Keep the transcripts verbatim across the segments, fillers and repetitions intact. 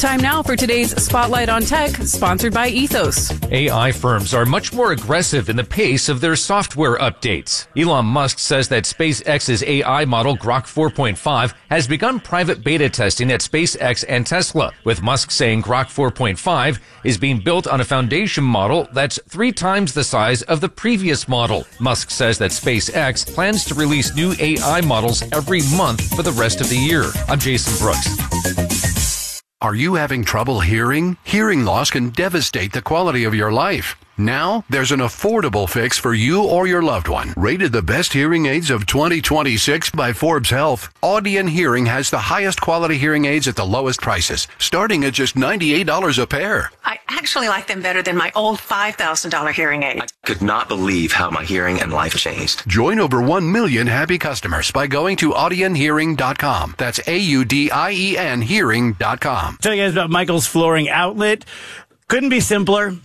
Time now for today's Spotlight on Tech, sponsored by Ethos. A I firms are much more aggressive in the pace of their software updates. Elon Musk says that SpaceX's A I model Grok four point five has begun private beta testing at SpaceX and Tesla, with Musk saying Grok four point five is being built on a foundation model that's three times the size of the previous model. Musk says that SpaceX plans to release new A I models every month for the rest of the year. I'm Jason Brooks. Are you having trouble hearing? Hearing loss can devastate the quality of your life. Now, there's an affordable fix for you or your loved one. Rated the best hearing aids of twenty twenty-six by Forbes Health, Audion Hearing has the highest quality hearing aids at the lowest prices, starting at just ninety-eight dollars a pair. I actually like them better than my old five thousand dollars hearing aid. I could not believe how my hearing and life changed. Join over one million happy customers by going to audion hearing dot com. That's A U D I E N hearing dot com. Tell you guys about Michael's Flooring Outlet. Couldn't be simpler.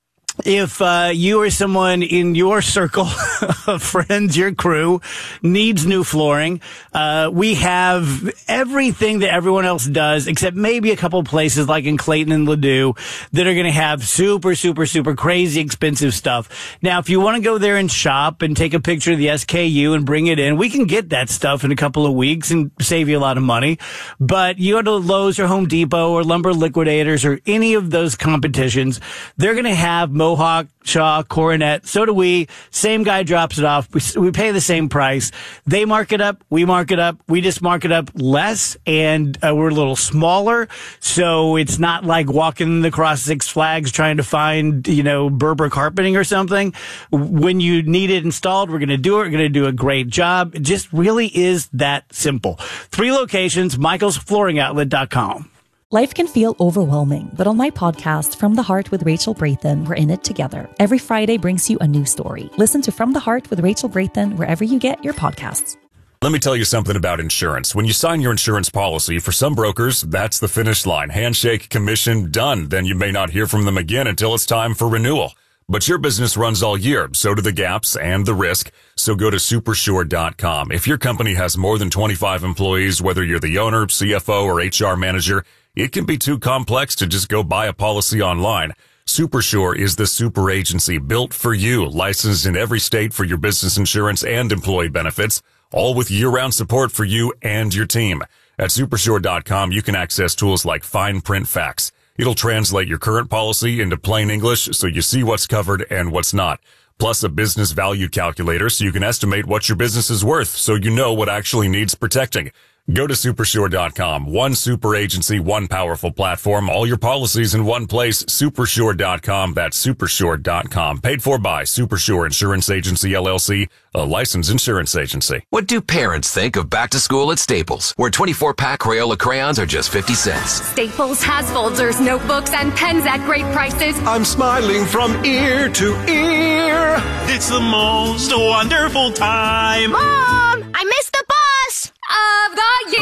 If uh, you or someone in your circle of friends, your crew, needs new flooring, uh, we have everything that everyone else does, except maybe a couple of places like in Clayton and Ladue that are going to have super, super, super crazy expensive stuff. Now, if you want to go there and shop and take a picture of the S K U and bring it in, we can get that stuff in a couple of weeks and save you a lot of money. But you go to Lowe's or Home Depot or Lumber Liquidators or any of those competitions, they're going to have Mohawk, Shaw, Coronet. So do we. Same guy drops it off. We, we pay the same price. They mark it up. We mark it up. We just mark it up less, and uh, we're a little smaller. So it's not like walking across Six Flags trying to find, you know, Berber carpeting or something. When you need it installed, we're going to do it. We're going to do a great job. It just really is that simple. Three locations, michaels flooring outlet dot com. Life can feel overwhelming, but on my podcast, From the Heart with Rachel Brathen, we're in it together. Every Friday brings you a new story. Listen to From the Heart with Rachel Brathen wherever you get your podcasts. Let me tell you something about insurance. When you sign your insurance policy, for some brokers, that's the finish line. Handshake, commission, done. Then you may not hear from them again until it's time for renewal. But your business runs all year, so do the gaps and the risk. So go to super sure dot com. If your company has more than twenty-five employees, whether you're the owner, C F O, or H R manager, it can be too complex to just go buy a policy online. SuperSure is the super agency built for you, licensed in every state for your business insurance and employee benefits, all with year-round support for you and your team. At super sure dot com, you can access tools like Fine Print Facts. It'll translate your current policy into plain English so you see what's covered and what's not. Plus a business value calculator so you can estimate what your business is worth so you know what actually needs protecting. Go to super sure dot com. One super agency, one powerful platform, all your policies in one place. super sure dot com. That's super sure dot com. Paid for by SuperSure Insurance Agency, L L C, a licensed insurance agency. What do parents think of back to school at Staples, where twenty-four pack Crayola crayons are just fifty cents? Staples has folders, notebooks, and pens at great prices. I'm smiling from ear to ear. It's the most wonderful time. Mom, I missed the bus of the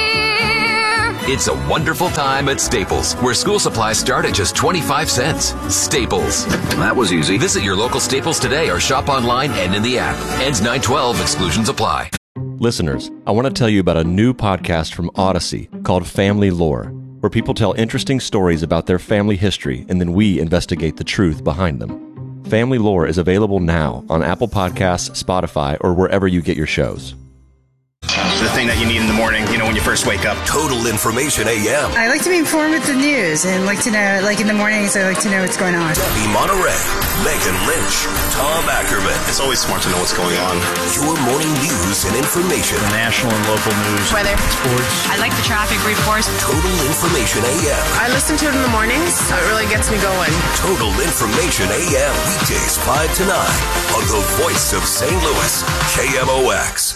year. It's a wonderful time at Staples, where school supplies start at just twenty-five cents. Staples. That was easy. Visit your local Staples today or shop online and in the app. Ends nine twelve. Exclusions apply. Listeners, I want to tell you about a new podcast from Odyssey called Family Lore, where people tell interesting stories about their family history and then we investigate the truth behind them. Family Lore is available now on Apple Podcasts, Spotify, or wherever you get your shows. The thing that you need in the morning, you know, when you first wake up. Total Information A M. I like to be informed with the news and like to know, like in the mornings, I like to know what's going on. Debbie Monterey, Megan Lynch, Tom Ackerman. It's always smart to know what's going on. Your morning news and information. The national and local news. Weather. Sports. I like the traffic reports. Total Information A M. I listen to it in the mornings, so it really gets me going. Total Information A M. Weekdays five to nine on the voice of Saint Louis, K M O X.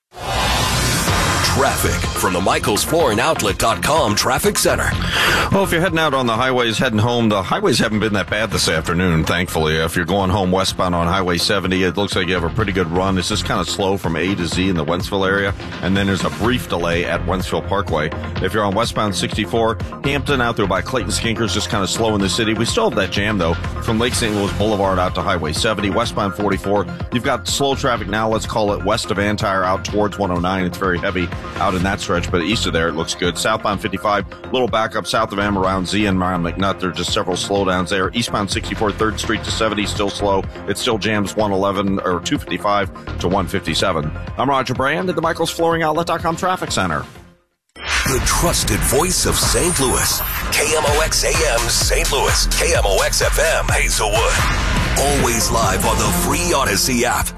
Traffic from the michaels flooring outlet dot com Traffic Center. Well, if you're heading out on the highways, heading home, the highways haven't been that bad this afternoon, thankfully. If you're going home westbound on Highway seventy, it looks like you have a pretty good run. It's just kind of slow from A to Z in the Wentzville area, and then there's a brief delay at Wentzville Parkway. If you're on westbound sixty-four, Hampton out there by Clayton Skinkers, just kind of slow in the city. We still have that jam, though, from Lake Saint Louis Boulevard out to Highway seventy, westbound forty-four. You've got slow traffic now, let's call it west of Antire out towards one oh nine. It's very heavy out in that stretch, but east of there, it looks good. Southbound fifty-five, little backup south of Am around Z and around McNutt. There are just several slowdowns there. Eastbound sixty-four, third Street to seventy, still slow. It still jams one eleven or two fifty-five to one fifty-seven. I'm Roger Brand at the Michaels Flooring Outlet dot com Traffic Center. The trusted voice of Saint Louis. K M O X A M Saint Louis. K M O X F M Hazelwood. Always live on the free Odyssey app.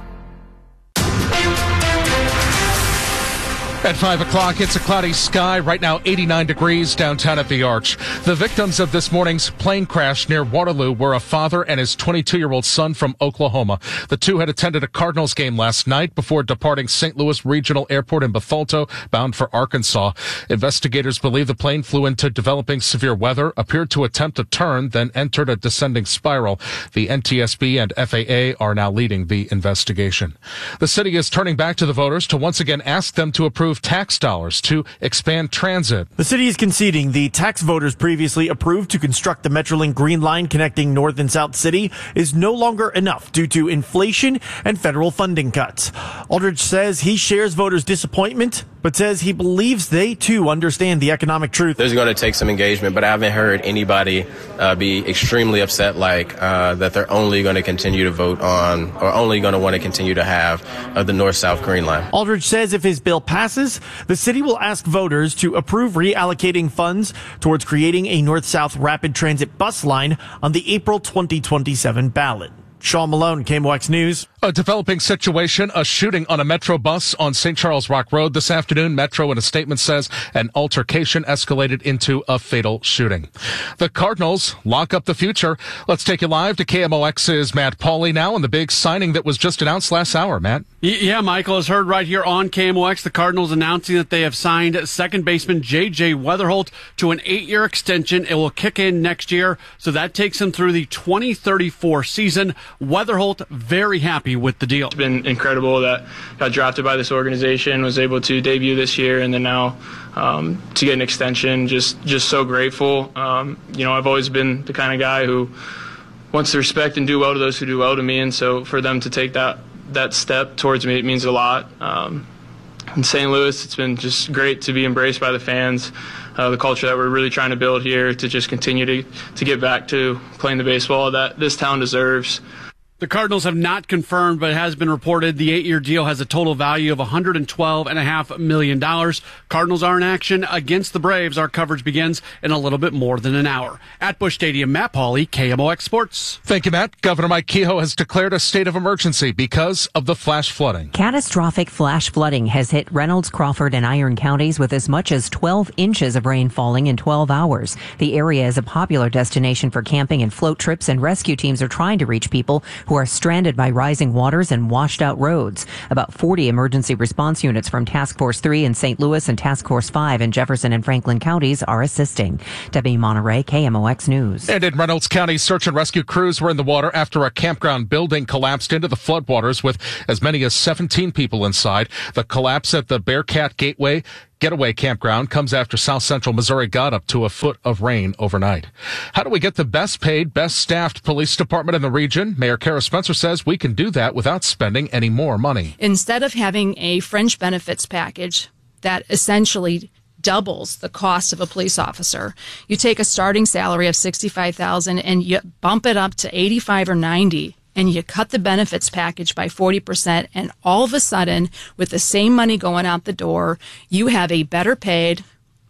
At five o'clock, it's a cloudy sky. Right now, eighty-nine degrees downtown at the Arch. The victims of this morning's plane crash near Waterloo were a father and his twenty-two-year-old son from Oklahoma. The two had attended a Cardinals game last night before departing Saint Louis Regional Airport in Bethalto, bound for Arkansas. Investigators believe the plane flew into developing severe weather, appeared to attempt a turn, then entered a descending spiral. The N T S B and F A A are now leading the investigation. The city is turning back to the voters to once again ask them to approve tax dollars to expand transit. The city is conceding the tax voters previously approved to construct the Metrolink Green Line connecting North and South City is no longer enough due to inflation and federal funding cuts. Aldridge says he shares voters' disappointment, but says he believes they too understand the economic truth. There's going to take some engagement, but I haven't heard anybody uh, be extremely upset like uh, that they're only going to continue to vote on or only going to want to continue to have uh, the North-South Green Line. Aldridge says if his bill passes, the city will ask voters to approve reallocating funds towards creating a North-South rapid transit bus line on the April twenty twenty-seven ballot. Sean Malone, K M O X News. A developing situation, a shooting on a Metro bus on Saint Charles Rock Road this afternoon. Metro in a statement says an altercation escalated into a fatal shooting. The Cardinals lock up the future. Let's take you live to K M O X's Matt Pauley now on the big signing that was just announced last hour. Matt? Yeah, Michael, as heard right here on K M O X, the Cardinals announcing that they have signed second baseman J J Weatherholt to an eight-year extension. It will kick in next year, so that takes him through the twenty thirty-four season. Weatherholt very happy with the deal. It's been incredible that got drafted by this organization, was able to debut this year, and then now um, to get an extension. Just just so grateful. Um, you know, I've always been the kind of guy who wants to respect and do well to those who do well to me, and so for them to take that that step towards me, it means a lot. Um, in Saint Louis, it's been just great to be embraced by the fans. Uh, the culture that we're really trying to build here to just continue to, to get back to playing the baseball that this town deserves. The Cardinals have not confirmed, but it has been reported the eight-year deal has a total value of one hundred twelve point five million dollars. Cardinals are in action against the Braves. Our coverage begins in a little bit more than an hour. At Busch Stadium, Matt Pauley, K M O X Sports. Thank you, Matt. Governor Mike Kehoe has declared a state of emergency because of the flash flooding. Catastrophic flash flooding has hit Reynolds, Crawford, and Iron counties with as much as twelve inches of rain falling in twelve hours. The area is a popular destination for camping and float trips, and rescue teams are trying to reach people who are stranded by rising waters and washed out roads. About forty emergency response units from Task Force three in Saint Louis and Task Force five in Jefferson and Franklin counties are assisting. Debbie Monterey, K M O X News. And in Reynolds County, search and rescue crews were in the water after a campground building collapsed into the floodwaters with as many as seventeen people inside. The collapse at the Bearcat Gateway Getaway Campground comes after South Central Missouri got up to a foot of rain overnight. How do we get the best paid, best staffed police department in the region? Mayor Kara Spencer says we can do that without spending any more money. Instead of having a fringe benefits package that essentially doubles the cost of a police officer, you take a starting salary of sixty-five thousand dollars and you bump it up to eighty-five or ninety, and you cut the benefits package by forty percent, and all of a sudden, with the same money going out the door, you have a better paid,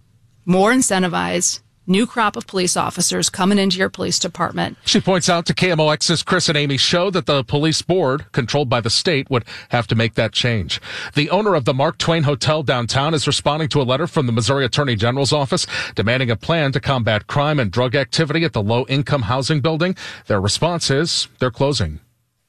more incentivized, new crop of police officers coming into your police department. She points out to K M O X's Chris and Amy show that the police board, controlled by the state, would have to make that change. The owner of the Mark Twain Hotel downtown is responding to a letter from the Missouri Attorney General's office demanding a plan to combat crime and drug activity at the low-income housing building. Their response is they're closing.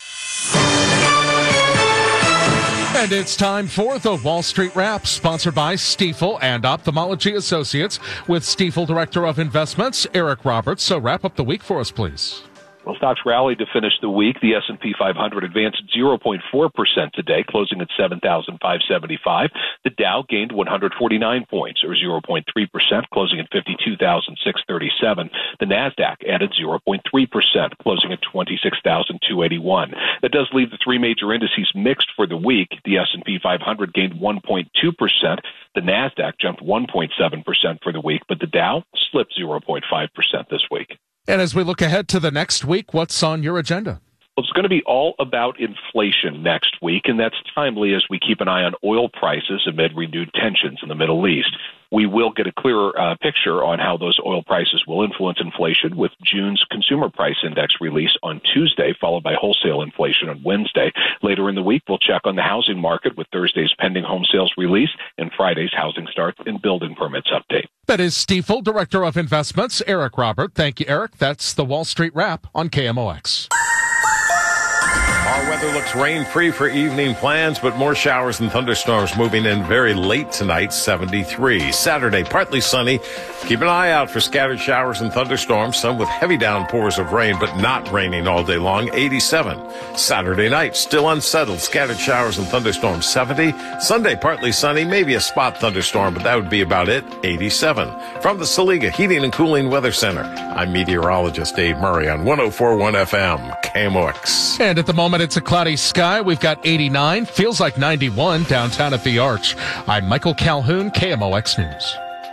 And it's time for the Wall Street Wrap, sponsored by Stifel and Ophthalmology Associates, with Stifel Director of Investments, Eric Roberts. So wrap up the week for us, please. Well, stocks rallied to finish the week. The S and P five hundred advanced zero point four percent today, closing at seven thousand five hundred seventy-five. The Dow gained one hundred forty-nine points, or zero point three percent, closing at fifty-two thousand six hundred thirty-seven. The Nasdaq added zero point three percent, closing at twenty-six thousand two hundred eighty-one. That does leave the three major indices mixed for the week. The S and P five hundred gained one point two percent. The Nasdaq jumped one point seven percent for the week, but the Dow slipped zero point five percent this week. And as we look ahead to the next week, what's on your agenda? Well, it's going to be all about inflation next week, and that's timely as we keep an eye on oil prices amid renewed tensions in the Middle East. We will get a clearer uh, picture on how those oil prices will influence inflation with June's Consumer Price Index release on Tuesday, followed by wholesale inflation on Wednesday. Later in the week, we'll check on the housing market with Thursday's pending home sales release and Friday's housing starts and building permits update. That is Stifel, Director of Investments, Eric Robert. Thank you, Eric. That's the Wall Street Wrap on K M O X. Our weather looks rain-free for evening plans, but more showers and thunderstorms moving in very late tonight, seventy-three. Saturday, partly sunny. Keep an eye out for scattered showers and thunderstorms, some with heavy downpours of rain, but not raining all day long, eighty-seven. Saturday night, still unsettled, scattered showers and thunderstorms, seventy. Sunday, partly sunny, maybe a spot thunderstorm, but that would be about it, eighty-seven. From the Saliga Heating and Cooling Weather Center, I'm meteorologist Dave Murray on one oh four point one F M, K M O X. And at the moment, it's a cloudy sky. We've got eighty-nine, feels like ninety-one downtown at the Arch. I'm Michael Calhoun, K M O X News.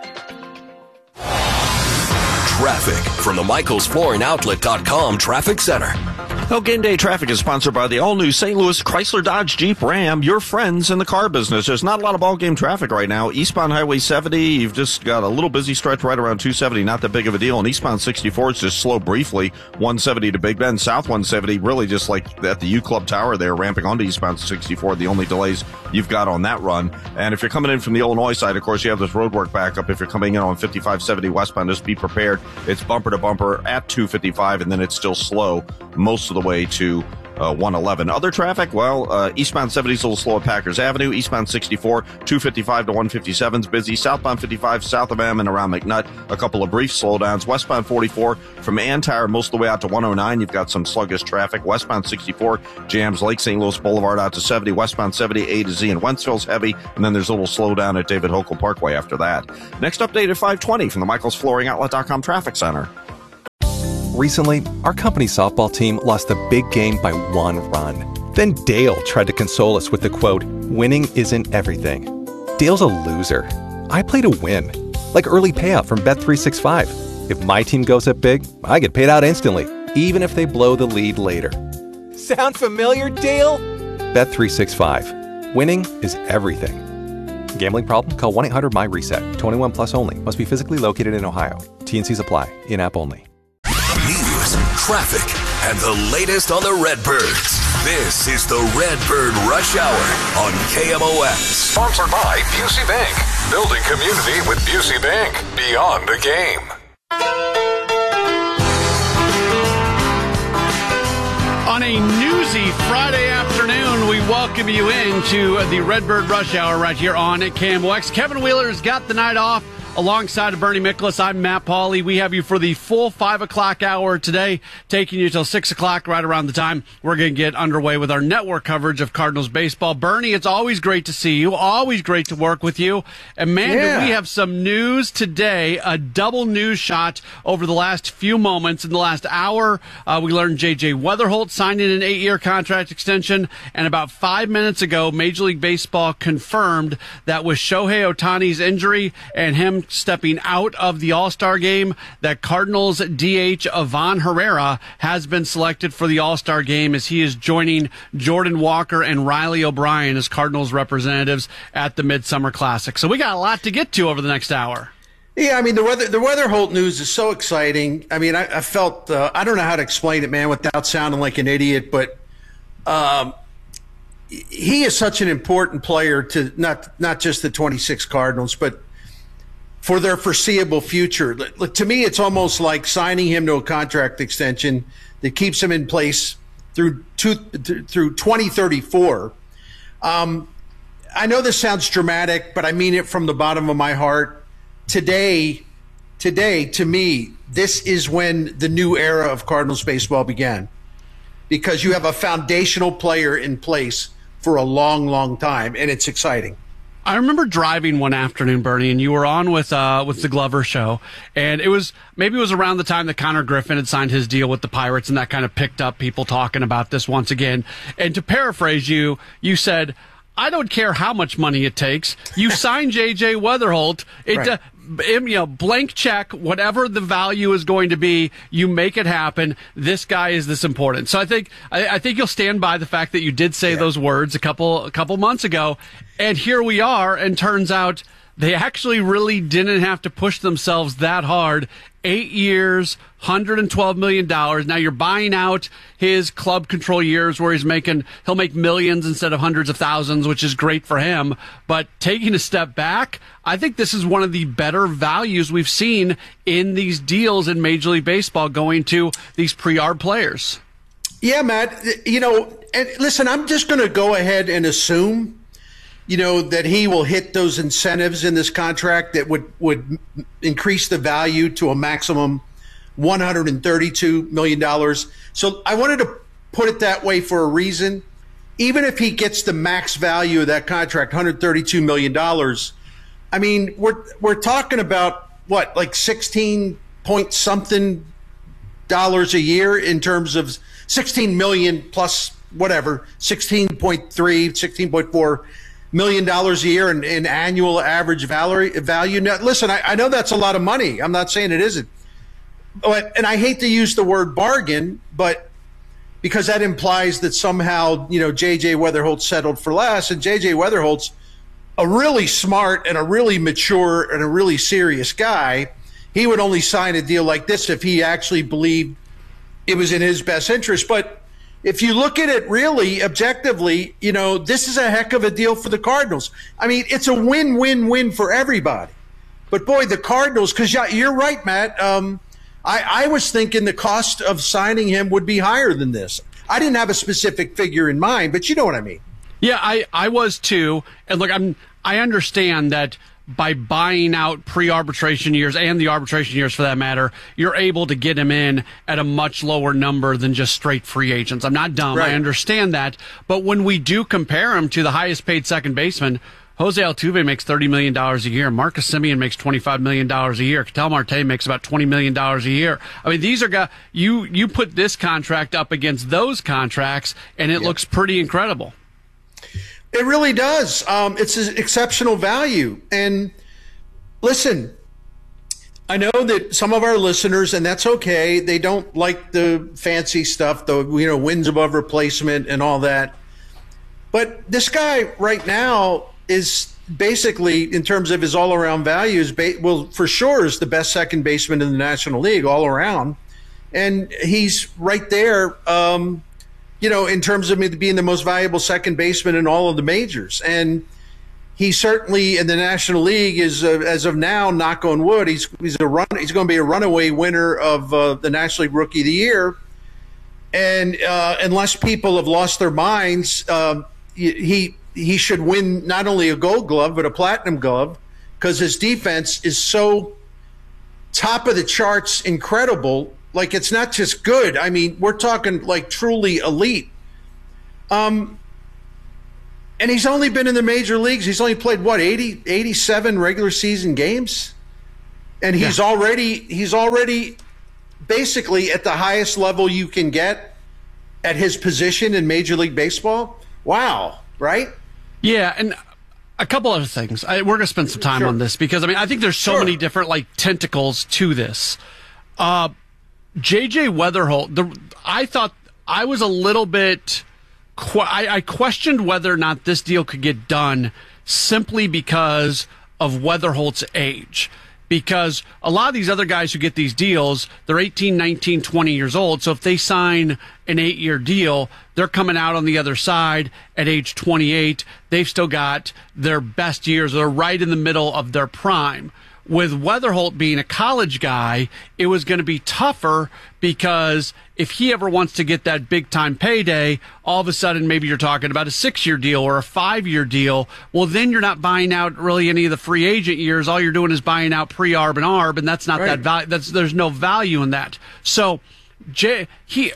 Traffic from the Michaels Flooring Outlet dot com Traffic Center. Well, Game Day Traffic is sponsored by the all-new Saint Louis Chrysler Dodge Jeep Ram, your friends in the car business. There's not a lot of ball game traffic right now. Eastbound Highway seventy, you've just got a little busy stretch right around two seventy, not that big of a deal. And eastbound sixty-four is just slow briefly, one seventy to Big Bend. South one seventy, really just like at the U Club Tower there, ramping onto eastbound sixty-four, the only delays you've got on that run. And if you're coming in from the Illinois side, of course, you have this roadwork backup. If you're coming in on fifty-five seventy westbound, just be prepared. It's bumper to bumper at two fifty-five, and then it's still slow most of the way to Uh, one eleven. Other traffic, well, uh, eastbound seventy is a little slow at Packers Avenue. Eastbound sixty-four, two fifty-five to one fifty-seven is busy. Southbound fifty-five, south of M and around McNutt, a couple of brief slowdowns. Westbound forty-four from Antire most of the way out to one oh nine. You've got some sluggish traffic. Westbound sixty-four jams Lake Saint Louis Boulevard out to seventy. Westbound seventy, A to Z in Wentzville's heavy. And then there's a little slowdown at David Hokel Parkway after that. Next update at five twenty from the Michaels Flooring Outlet dot com Traffic Center. Recently, our company softball team lost a big game by one run. Then Dale tried to console us with the quote, "Winning isn't everything." Dale's a loser. I play to win. Like early payout from Bet three sixty-five. If my team goes up big, I get paid out instantly, even if they blow the lead later. Sound familiar, Dale? Bet three sixty-five. Winning is everything. Gambling problem? Call one eight hundred M Y RESET. twenty-one plus only. Must be physically located in Ohio. T and Cs apply. In-app only. News, traffic, and the latest on the Redbirds. This is the Redbird Rush Hour on K M O X. Sponsored by Busey Bank. Building community with Busey Bank. Beyond the game. On a newsy Friday afternoon, we welcome you into the Redbird Rush Hour right here on K M O X. Kevin Wheeler's got the night off. Alongside of Bernie Miklasz, I'm Matt Pauley. We have you for the full five o'clock hour today, taking you till six o'clock, right around the time we're going to get underway with our network coverage of Cardinals baseball. Bernie, it's always great to see you, always great to work with you. And man, yeah. do we have some news today, a double news shot over the last few moments. In the last hour, uh, we learned J J Weatherholt signing an eight-year contract extension, and about five minutes ago, Major League Baseball confirmed that with Shohei Ohtani's injury and him stepping out of the All-Star game, that Cardinals D H Ivan Herrera has been selected for the All-Star game as he is joining Jordan Walker and Riley O'Brien as Cardinals representatives at the Midsummer Classic. So we got a lot to get to over the next hour. Yeah, I mean, the weather, the Weatherholt news is so exciting. I mean, I, I felt, uh, I don't know how to explain it, man, without sounding like an idiot, but um, he is such an important player to not not just the twenty-six Cardinals, but for their foreseeable future. To me, it's almost like signing him to a contract extension that keeps him in place through two, through twenty thirty-four. Um, I know this sounds dramatic, but I mean it from the bottom of my heart. Today, today, to me, this is when the new era of Cardinals baseball began, because you have a foundational player in place for a long, long time, and it's exciting. I remember driving one afternoon, Bernie, and you were on with uh, with the Glover show, and it was maybe it was around the time that Connor Griffin had signed his deal with the Pirates, and that kind of picked up people talking about this once again. And to paraphrase you, you said, "I don't care how much money it takes. You sign J J Weatherholt. It." Right. Uh, you know, blank check, whatever the value is going to be, you make it happen. This guy is this important. So I think I, I think you'll stand by the fact that you did say yeah. those words a couple a couple months ago, and here we are. And turns out they actually really didn't have to push themselves that hard. Eight years, one hundred twelve million dollars. Now you're buying out his club control years where he's making, he'll make millions instead of hundreds of thousands, which is great for him. But taking a step back, I think this is one of the better values we've seen in these deals in Major League Baseball going to these pre-arb players. Yeah, Matt, you know, and listen, I'm just going to go ahead and assume, you know, that he will hit those incentives in this contract that would, would increase the value to a maximum one hundred thirty-two million dollars. So I wanted to put it that way for a reason. Even if he gets the max value of that contract, one hundred thirty-two million dollars, I mean, we're we're talking about what, like sixteen point something dollars a year in terms of sixteen million plus whatever, sixteen point three, sixteen point four million dollars a year in, in annual average value. value. Now, listen, I, I know that's a lot of money. I'm not saying it isn't. But, and I hate to use the word bargain, but because that implies that somehow, you know, J J Weatherholt settled for less, and J J Weatherholt's a really smart and a really mature and a really serious guy. He would only sign a deal like this if he actually believed it was in his best interest. But if you look at it really objectively, you know, this is a heck of a deal for the Cardinals. I mean, it's a win-win-win for everybody. But boy, the Cardinals, because you're right, Matt. Um, I, I was thinking the cost of signing him would be higher than this. I didn't have a specific figure in mind, but you know what I mean. Yeah, I, I was too. And look, I'm I understand that by buying out pre-arbitration years and the arbitration years for that matter, you're able to get him in at a much lower number than just straight free agents. I'm not dumb. Right. I understand that. But when we do compare him to the highest paid second baseman, Jose Altuve makes thirty million dollars a year. Marcus Semien makes twenty-five million dollars a year. Ketel Marte makes about twenty million dollars a year. I mean, these are guys, you, you put this contract up against those contracts, and it yeah. looks pretty incredible. It really does. Um, it's an exceptional value. And listen, I know that some of our listeners, and that's okay, they don't like the fancy stuff, the, you know, wins above replacement and all that. But this guy right now is basically, in terms of his all-around values, well, for sure is the best second baseman in the National League all around. And he's right there, um, you know, in terms of being the most valuable second baseman in all of the majors. And he certainly in the National League is, uh, as of now, knock on wood, he's he's a run. He's going to be a runaway winner of uh, the National League Rookie of the Year. And uh, unless people have lost their minds, uh, he he should win not only a Gold Glove but a Platinum Glove, because his defense is so top of the charts, incredible. Like, it's not just good. I mean, we're talking like truly elite. Um, and he's only been in the major leagues. He's only played what, eighty, eighty-seven regular season games, and he's yeah. already he's already basically at the highest level you can get at his position in Major League Baseball. Wow, right? Yeah, and a couple other things. I, we're going to spend some time sure. on this because I mean I think there's so sure. many different like tentacles to this. Uh, J J Weatherholt, the, I thought I was a little bit. Qu- I, I questioned whether or not this deal could get done simply because of Weatherholt's age. Because a lot of these other guys who get these deals, they're eighteen, nineteen, twenty years old. So if they sign an eight-year deal, they're coming out on the other side at age twenty-eight. They've still got their best years. They're right in the middle of their prime. with Weatherholt being a college guy, it was going to be tougher because if he ever wants to get that big time payday, all of a sudden maybe you're talking about a six-year deal or a five-year deal. Well, then you're not buying out really any of the free agent years. All you're doing is buying out pre-arb and arb, and that's not right. that value. That's there's no value in that. So, Jay, he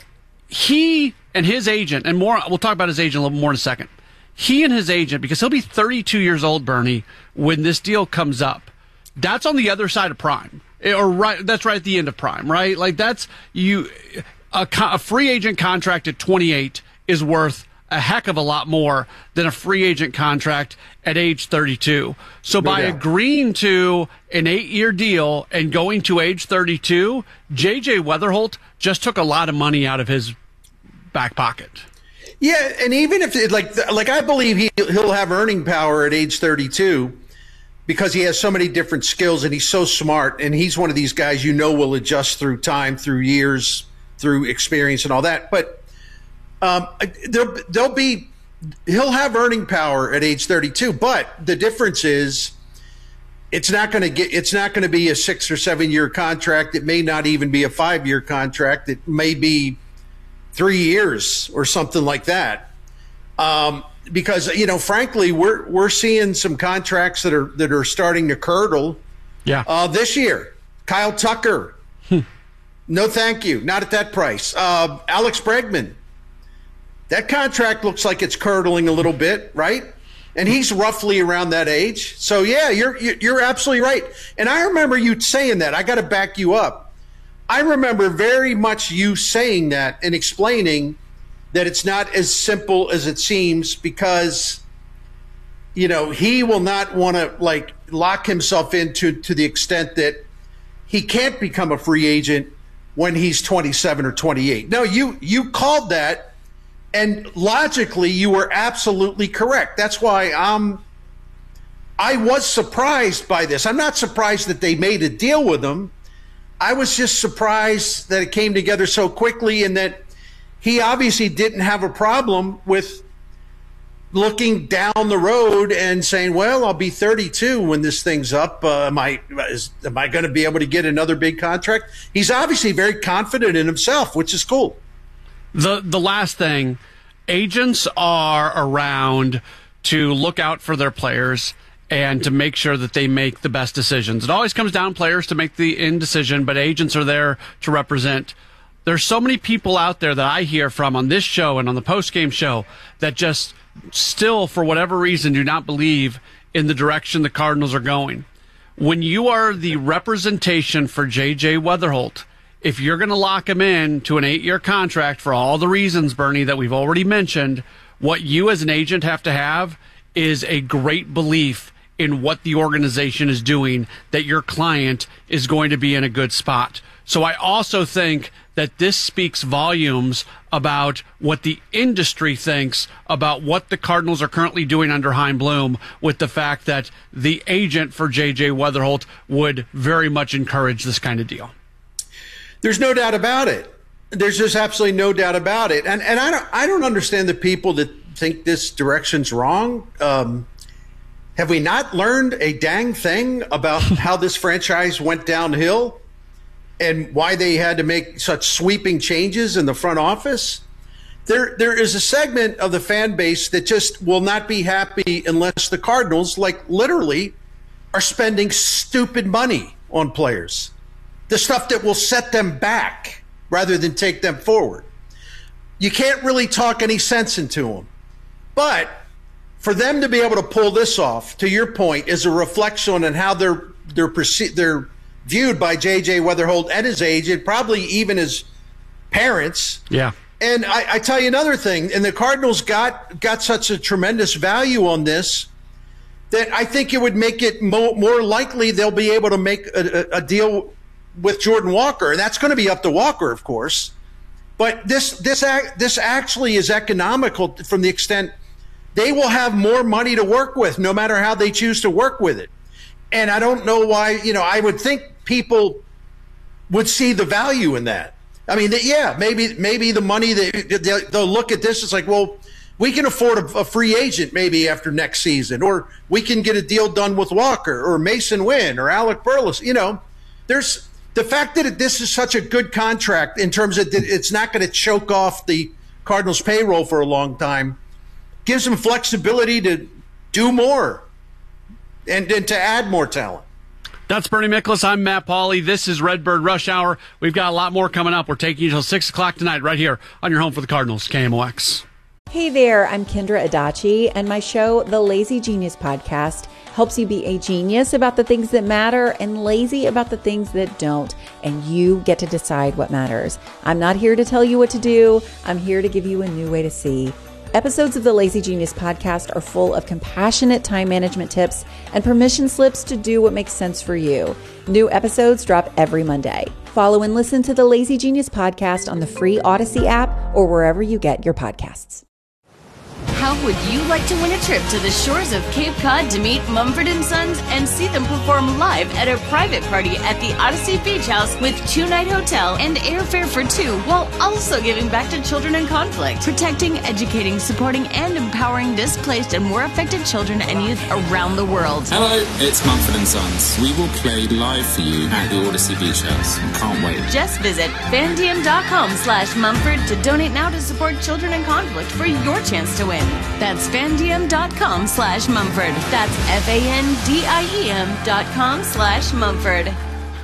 he and his agent, and more. We'll talk about his agent a little more in a second. He and his agent, because he'll be thirty-two years old, Bernie, when this deal comes up. That's on the other side of prime, or right. That's right at the end of prime, right? Like that's you. A, a free agent contract at twenty-eight is worth a heck of a lot more than a free agent contract at age thirty-two. So by yeah. agreeing to an eight-year deal and going to age thirty-two, J J Weatherholt just took a lot of money out of his back pocket. Yeah, and even if it, like like I believe he he'll have earning power at age thirty-two. Because he has so many different skills and he's so smart, and he's one of these guys you know will adjust through time, through years, through experience and all that. But um, there'll, there'll be he'll have earning power at age thirty-two. But the difference is it's not going to get it's not going to be a six or seven year contract. It may not even be a five year contract. It may be three years or something like that. Um, Because, you know, frankly, we're we're seeing some contracts that are that are starting to curdle. Yeah. Uh, this year, Kyle Tucker, hmm. no, thank you, not at that price. Uh, Alex Bregman, that contract looks like it's curdling a little bit, right? And he's roughly around that age. So yeah, you're you're absolutely right. And I remember you saying that. I got to back you up. I remember very much you saying that and explaining that it's not as simple as it seems because, you know, he will not want to, like, lock himself into to the extent that he can't become a free agent when he's twenty-seven or twenty-eight. No, you you called that, and logically you were absolutely correct. That's why I'm, I was surprised by this. I'm not surprised that they made a deal with him. I was just surprised that it came together so quickly and that he obviously didn't have a problem with looking down the road and saying, well, I'll be thirty-two when this thing's up. Uh, am I, is, am I going to be able to get another big contract? He's obviously very confident in himself, which is cool. The, the last thing, agents are around to look out for their players and to make sure that they make the best decisions. It always comes down to players to make the end decision, but agents are there to represent. There's so many people out there that I hear from on this show and on the post-game show that just still, for whatever reason, do not believe in the direction the Cardinals are going. When you are the representation for J J Weatherholt, if you're going to lock him in to an eight-year contract for all the reasons, Bernie, that we've already mentioned, what you as an agent have to have is a great belief in what the organization is doing, that your client is going to be in a good spot. So I also think that this speaks volumes about what the industry thinks about what the Cardinals are currently doing under Chaim Bloom, with the fact that the agent for J J Weatherholt would very much encourage this kind of deal. There's no doubt about it. There's just absolutely no doubt about it. And and I don't I don't understand the people that think this direction's wrong. Um, have we not learned a dang thing about how this franchise went downhill? And why they had to make such sweeping changes in the front office? There, there is a segment of the fan base that just will not be happy unless the Cardinals, like literally, are spending stupid money on players. The stuff that will set them back rather than take them forward. You can't really talk any sense into them. But for them to be able to pull this off, to your point, is a reflection on how they're they're perceived, they're viewed by J J Weatherholt and his agent, probably even his parents. Yeah. And I, I tell you another thing, and the Cardinals got got such a tremendous value on this that I think it would make it mo- more likely they'll be able to make a, a, a deal with Jordan Walker, and that's going to be up to Walker, of course. But this this act, this actually is economical from the extent they will have more money to work with, no matter how they choose to work with it. And I don't know why, you know, I would think people would see the value in that. I mean, yeah, maybe maybe the money, they, they'll look at this, it's like, well, we can afford a, a free agent maybe after next season, or we can get a deal done with Walker or Mason Wynn or Alec Burleson. You know, there's the fact that this is such a good contract in terms of that it's not going to choke off the Cardinals payroll for a long time, gives them flexibility to do more and, and to add more talent. That's Bernie Miklasz. I'm Matt Pauley. This is Redbird Rush Hour. We've got a lot more coming up. We're taking you till six o'clock tonight right here on your home for the Cardinals, K M O X. Hey there, I'm Kendra Adachi, and my show, The Lazy Genius Podcast, helps you be a genius about the things that matter and lazy about the things that don't, and you get to decide what matters. I'm not here to tell you what to do. I'm here to give you a new way to see. Episodes of the Lazy Genius Podcast are full of compassionate time management tips and permission slips to do what makes sense for you. New episodes drop every Monday. Follow and listen to the Lazy Genius Podcast on the free Odyssey app or wherever you get your podcasts. How would you like to win a trip to the shores of Cape Cod to meet Mumford and Sons and see them perform live at a private party at the Odyssey Beach House with two-night hotel and airfare for two, while also giving back to children in conflict, protecting, educating, supporting, and empowering displaced and war affected children and youth around the world? Hello, it's Mumford and Sons. We will play live for you at the Odyssey Beach House. Can't wait. Just visit fandm.com slash Mumford to donate now to support children in conflict for your chance to win. That's fandm.com slash Mumford. That's F-A-N-D-I-E-M dot com slash Mumford.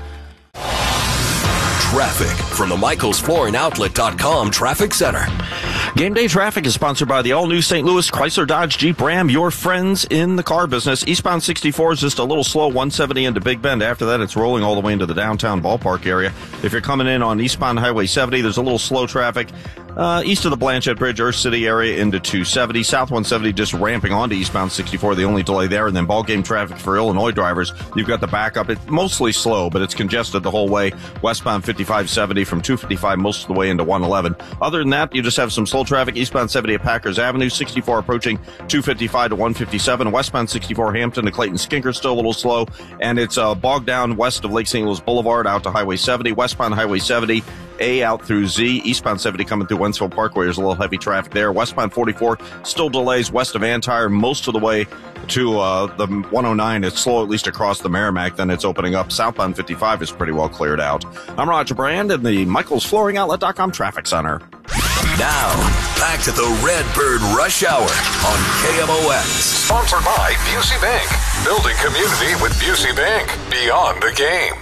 Traffic from the Michaels Flooring Outlet dot com Traffic Center. Game day traffic is sponsored by the all-new Saint Louis Chrysler Dodge Jeep Ram, your friends in the car business. Eastbound sixty-four is just a little slow, one seventy into Big Bend. After that, it's rolling all the way into the downtown ballpark area. If you're coming in on eastbound Highway seventy, there's a little slow traffic uh, east of the Blanchette Bridge, Earth City area into two seventy. South one seventy just ramping onto eastbound sixty-four, the only delay there. And then ball game traffic for Illinois drivers. You've got the backup. It's mostly slow, but it's congested the whole way. Westbound fifty-five seventy from two fifty-five most of the way into one eleven. Other than that, you just have some slow traffic eastbound seventy at Packers Avenue, sixty-four approaching two fifty-five to one fifty-seven. Westbound sixty-four Hampton to Clayton Skinker still a little slow, and it's uh, bogged down west of Lake Saint Louis Boulevard out to Highway seventy. Westbound Highway seventy A out through Z. Eastbound seventy coming through Wentzville Parkway. There's a little heavy traffic there. Westbound forty-four still delays west of Antire most of the way to uh, the one oh nine. It's slow at least across the Merrimack. Then it's opening up. Southbound fifty-five is pretty well cleared out. I'm Roger Brand in the Michaels Flooring Outlet dot com Traffic Center. Now, back to the Redbird Rush Hour on K M O X. Sponsored by Busey Bank. Building community with Busey Bank. Beyond the game.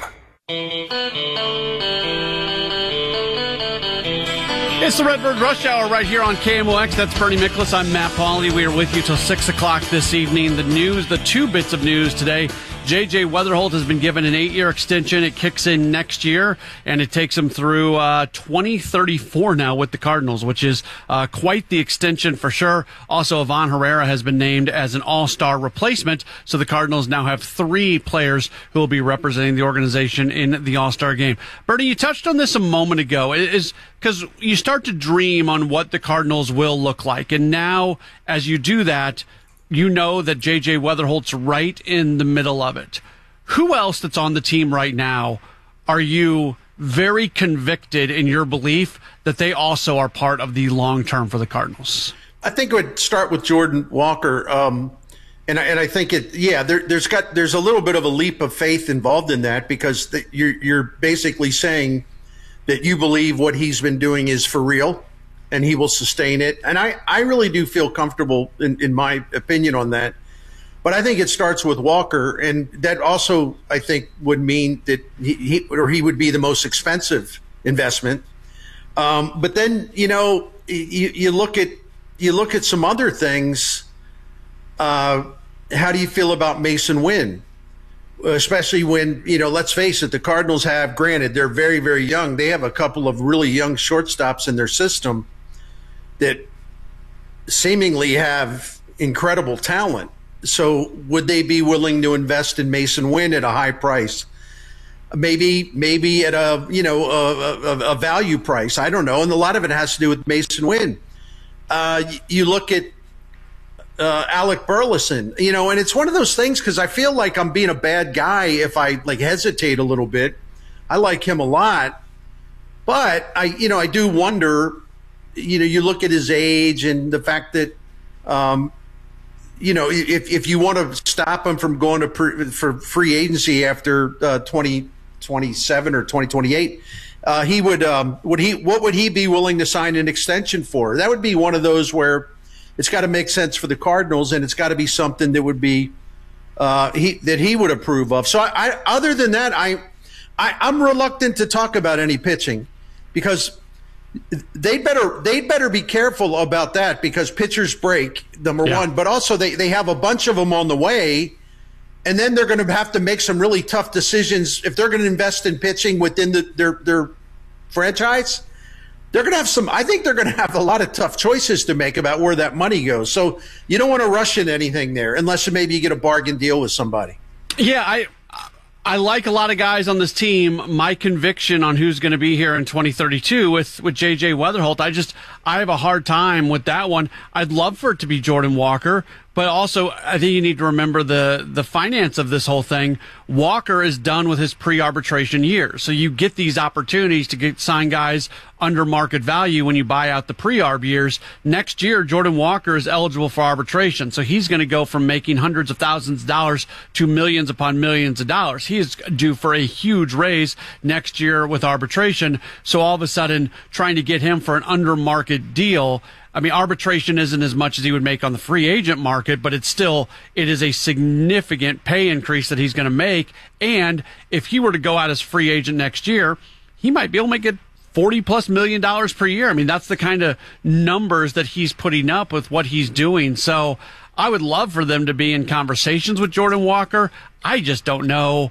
It's the Redbird Rush Hour right here on K M O X. That's Bernie Miklasz. I'm Matt Pauley. We are with you till six o'clock this evening. The news, the two bits of news today. J J Weatherholt has been given an eight-year extension. It kicks in next year, and it takes him through uh, twenty thirty-four now with the Cardinals, which is uh, quite the extension for sure. Also, Ivan Herrera has been named as an all-star replacement, so the Cardinals now have three players who will be representing the organization in the all-star game. Bernie, you touched on this a moment ago. It is because you start to dream on what the Cardinals will look like, and now as you do that, you know that J J Weatherholt's right in the middle of it. Who else that's on the team right now are you very convicted in your belief that they also are part of the long term for the Cardinals? I think it would start with Jordan Walker. Um, and, I, and I think it, yeah, there, there's got, there's a little bit of a leap of faith involved in that because the, you're, you're basically saying that you believe what he's been doing is for real and he will sustain it. And I, I really do feel comfortable in, in my opinion on that. But I think it starts with Walker, and that also, I think, would mean that he, he or he would be the most expensive investment. Um, but then, you know, you, you look at you look at some other things. Uh, how do you feel about Mason Wynn? Especially when, you know, let's face it, the Cardinals have, granted, they're very, very young. They have a couple of really young shortstops in their system that seemingly have incredible talent. So would they be willing to invest in Mason Wynn at a high price? Maybe, maybe at a, you know, a, a, a value price. I don't know. And a lot of it has to do with Mason Wynn. Uh, you look at uh, Alec Burleson, you know, and it's one of those things because I feel like I'm being a bad guy if I like hesitate a little bit. I like him a lot, but I, you know, I do wonder, you know, you look at his age and the fact that Um, you know, if if you want to stop him from going to pre, for free agency after uh, twenty twenty-seven or twenty twenty-eight, uh, he would um, would he what would he be willing to sign an extension for? That would be one of those where it's got to make sense for the Cardinals, and it's got to be something that would be uh, he that he would approve of. So, I, I other than that, I, I I'm reluctant to talk about any pitching because they better they better be careful about that because pitchers break, number yeah. one, but also they they have a bunch of them on the way, and then they're going to have to make some really tough decisions if they're going to invest in pitching within the, their their franchise. They're going to have some, I think they're going to have a lot of tough choices to make about where that money goes. So you don't want to rush into anything there unless maybe you get a bargain deal with somebody. Yeah, I I like a lot of guys on this team. My conviction on who's going to be here in twenty thirty-two with, with J J Weatherholt, I just, I have a hard time with that one. I'd love for it to be Jordan Walker, but also I think you need to remember the, the finance of this whole thing. Walker is done with his pre-arbitration year. So you get these opportunities to get sign guys under market value when you buy out the pre-arb years. Next year, Jordan Walker is eligible for arbitration. So he's going to go from making hundreds of thousands of dollars to millions upon millions of dollars. He is due for a huge raise next year with arbitration. So all of a sudden, trying to get him for an under market deal, I mean, arbitration isn't as much as he would make on the free agent market, but it's still, it is a significant pay increase that he's going to make. And if he were to go out as free agent next year, he might be able to make it forty plus million dollars per year. I mean, that's the kind of numbers that he's putting up with what he's doing. So I would love for them to be in conversations with Jordan Walker. I just don't know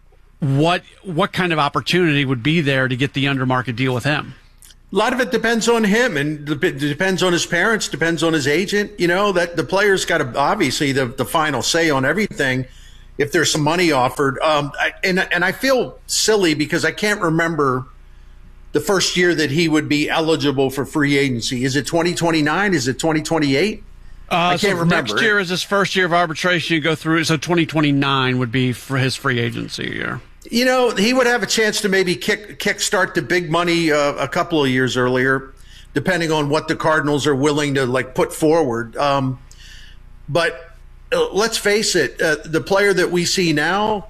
what, what kind of opportunity would be there to get the under market deal with him. A lot of it depends on him, and it depends on his parents, depends on his agent. You know, that the player's got to, obviously the, the final say on everything if there's some money offered. Um, I, and, and I feel silly because I can't remember the first year that he would be eligible for free agency. Is it twenty twenty-nine? Is it twenty twenty-eight? Uh, I can't so remember. Next year is his first year of arbitration. You go through, so twenty twenty-nine would be for his free agency year. You know, he would have a chance to maybe kick kickstart the big money uh, a couple of years earlier, depending on what the Cardinals are willing to like put forward. Um, but uh, let's face it, uh, the player that we see now,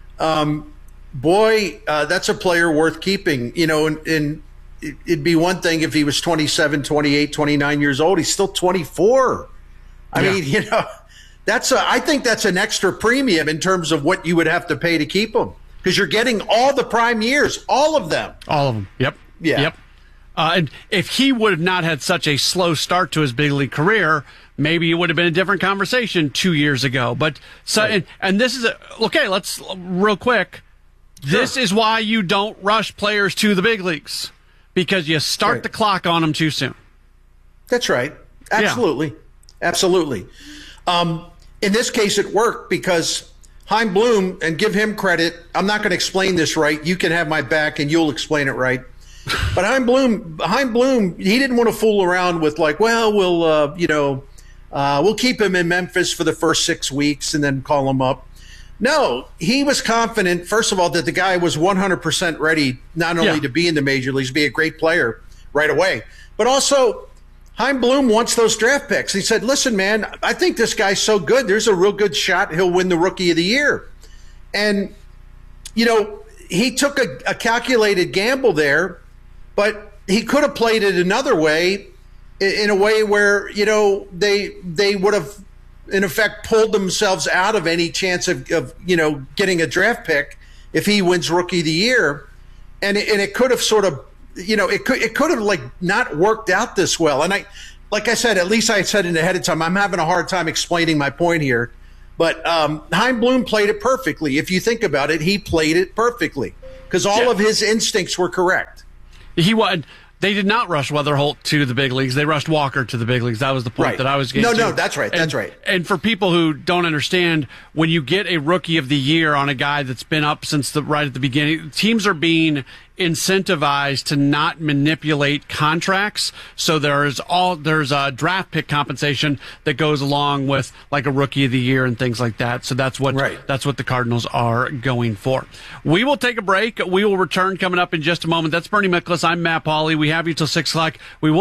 um, boy, uh, that's a player worth keeping. You know, and, and it'd be one thing if he was twenty-seven, twenty-eight, twenty-nine years old. He's still twenty-four. I yeah. mean, you know, that's a, I think that's an extra premium in terms of what you would have to pay to keep him. Because you're getting all the prime years, all of them. All of them. Yep. Yeah. Yep. Uh, and if he would have not had such a slow start to his big league career, maybe it would have been a different conversation two years ago. But so, right. and, and this is a, okay. Let's real quick. Sure. This is why you don't rush players to the big leagues, because you start right. the clock on them too soon. That's right. Absolutely. Yeah. Absolutely. Um, in this case, it worked because Chaim Bloom, and give him credit, I'm not going to explain this right. You can have my back and you'll explain it right. But Chaim Bloom, Chaim Bloom, he didn't want to fool around with like, well, we'll, uh, you know, uh, we'll keep him in Memphis for the first six weeks and then call him up. No, he was confident, first of all, that the guy was one hundred percent ready not only yeah. to be in the major leagues, be a great player right away, but also Chaim Bloom wants those draft picks. He said, listen, man, I think this guy's so good. There's a real good shot he'll win the Rookie of the Year. And, you know, he took a, a calculated gamble there, but he could have played it another way, in, in a way where, you know, they they would have, in effect, pulled themselves out of any chance of, of you know, getting a draft pick if he wins Rookie of the Year. And it, and it could have sort of, you know, it could it could have like not worked out this well. And I, like I said, at least I said it ahead of time. I'm having a hard time explaining my point here, but um, Chaim Bloom played it perfectly. If you think about it, he played it perfectly because all yeah. of his instincts were correct. He was. They did not rush Weatherholt to the big leagues. They rushed Walker to the big leagues. That was the point right. that I was getting no, to. No, no, that's right. And, that's right. And for people who don't understand, when you get a Rookie of the Year on a guy that's been up since the right at the beginning, teams are being incentivized to not manipulate contracts. So there's all there's a draft pick compensation that goes along with like a Rookie of the Year and things like that. So that's what right. that's what the Cardinals are going for. We will take a break. We will return coming up in just a moment. That's Bernie Miklasz. I'm Matt Pauley. We have you till six o'clock. We will